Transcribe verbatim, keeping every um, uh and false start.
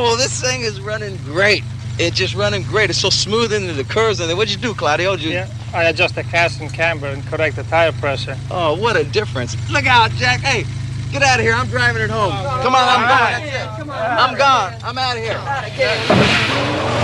Oh, well, this thing is running great. It's just running great. It's so smooth into the curves. And what'd you do, Claudio? Did you... Yeah, I adjust the cast and camber and correct the tire pressure. Oh, what a difference. Look out, Jack. Hey, get out of here. I'm driving it home. Come on, I'm gone. That's it. I'm gone. I'm out of here.